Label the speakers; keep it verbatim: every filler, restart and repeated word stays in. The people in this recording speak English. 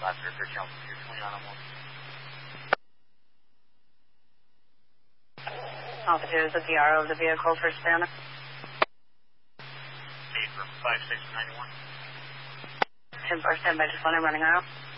Speaker 1: last or thirteen altitude twenty on almost.
Speaker 2: Altitude is the D R of the vehicle for Savannah.
Speaker 1: Need for five six nine one.
Speaker 2: ten four, stand by, just one, I'm running out.